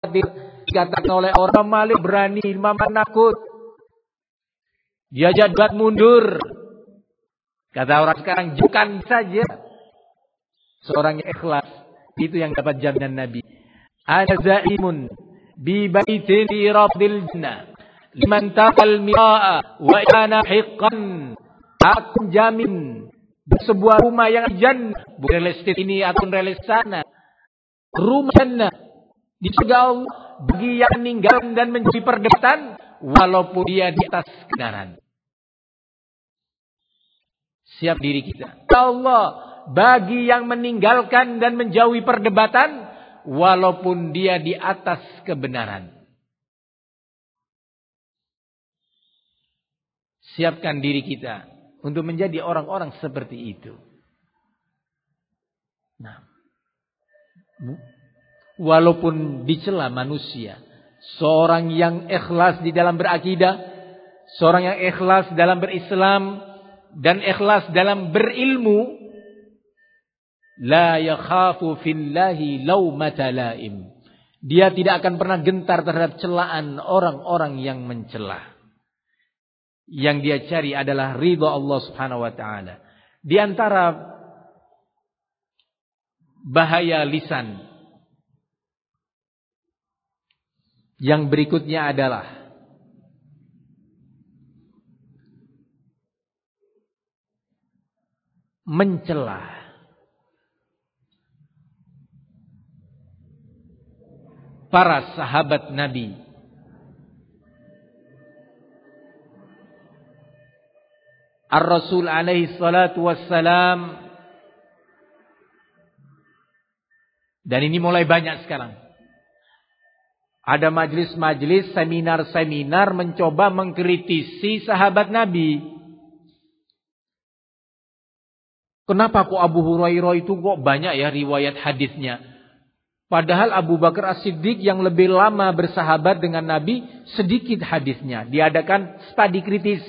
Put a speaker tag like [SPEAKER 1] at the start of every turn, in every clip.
[SPEAKER 1] khawatir. Dikatakan oleh orang Malik berani, Imam takut. Dia jadwal mundur. Kata orang sekarang, bukan saja. Seorang yang ikhlas. Itu yang dapat jaminan Nabi. Ana zaimun bi baitin fi rabdil jannah. Liman taqal miraa wa ana hiqqan. Aku jamin sebuah rumah yang jannah. Bukan real estate ini atau real estate sana. Rumah jannah. Di surga Allah. Bagi yang meninggal dan menjadi perdebatan. Walaupun dia di atas kebenaran. Siap diri kita. Allah. Bagi yang meninggalkan dan menjauhi perdebatan. Walaupun dia di atas kebenaran. Siapkan diri kita. Untuk menjadi orang-orang seperti itu. Nah. Walaupun dicela manusia, seorang yang ikhlas di dalam berakidah, seorang yang ikhlas dalam berislam dan ikhlas dalam berilmu, la yakhafu fillahi laumata laim. Dia tidak akan pernah gentar terhadap celaan orang-orang yang mencela. Yang dia cari adalah ridha Allah Subhanahu wa taala. Di antara bahaya lisan yang berikutnya adalah mencela. Para sahabat Nabi. Ar-Rasul alaihi salatu wassalam. Dan ini mulai banyak sekarang. Ada majelis-majelis, seminar-seminar mencoba mengkritisi sahabat Nabi. Kenapa kok Abu Hurairah itu kok banyak ya riwayat hadisnya? Padahal Abu Bakar As-Siddiq yang lebih lama bersahabat dengan Nabi, sedikit hadisnya. Diadakan studi kritis.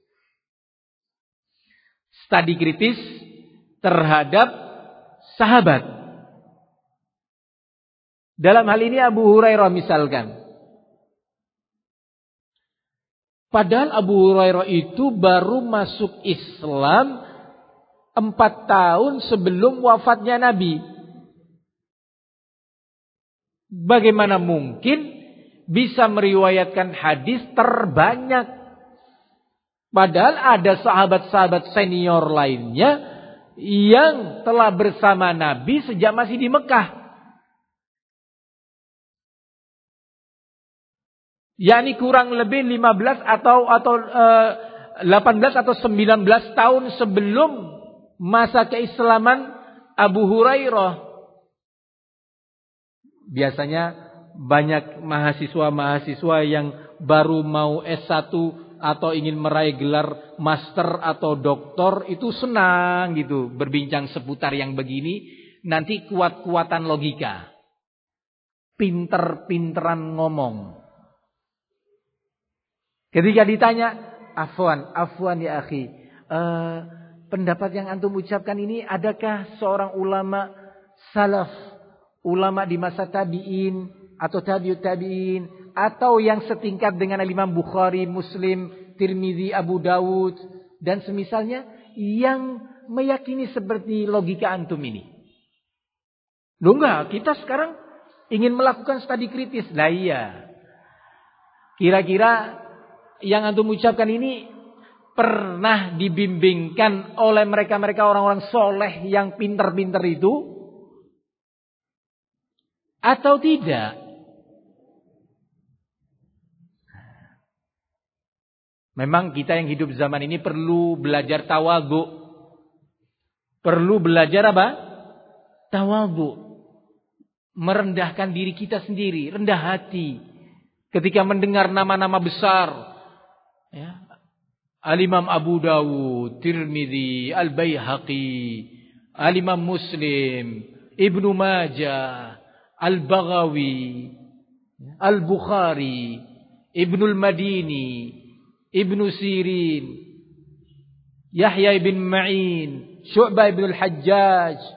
[SPEAKER 1] Studi kritis terhadap sahabat. Dalam hal ini Abu Hurairah misalkan. Padahal Abu Hurairah itu baru masuk Islam 4 tahun sebelum wafatnya Nabi. Bagaimana mungkin bisa meriwayatkan hadis terbanyak? Padahal ada sahabat-sahabat senior lainnya yang telah bersama Nabi sejak masih di Mekah. yakni kurang lebih 15 atau 18 atau 19 tahun sebelum masa keislaman Abu Hurairah. Biasanya banyak mahasiswa-mahasiswa yang baru mau S1 atau ingin meraih gelar master atau doktor itu senang gitu berbincang seputar yang begini, nanti kuat-kuatan logika, pinter-pinteran ngomong. Ketika ditanya, afwan ya akhi, pendapat yang antum ucapkan ini adakah seorang ulama salaf, ulama di masa tabi'in atau tabi'ut tabi'in, atau yang setingkat dengan Imam Bukhari, Muslim, Tirmidzi, Abu Dawud dan semisalnya yang meyakini seperti logika antum ini? Loh enggak, kita sekarang ingin melakukan studi kritis. Lah iya. Kira-kira yang antum ucapkan ini pernah dibimbingkan oleh mereka-mereka orang-orang soleh yang pintar-pintar itu? Atau tidak? Memang kita yang hidup zaman ini perlu belajar tawadhu. Perlu belajar apa? Tawadhu. Merendahkan diri kita sendiri, rendah hati. Ketika mendengar nama-nama besar, ya, Al-Imam Abu Dawud, Tirmidzi, Al-Baihaqi, Al-Imam Muslim, Ibnu Majah, Al-Baghawi, Al-Bukhari, Ibnul Madini, Ibnu Sirin, Yahya ibn Ma'in, Syu'bah ibn al-Hajjaj,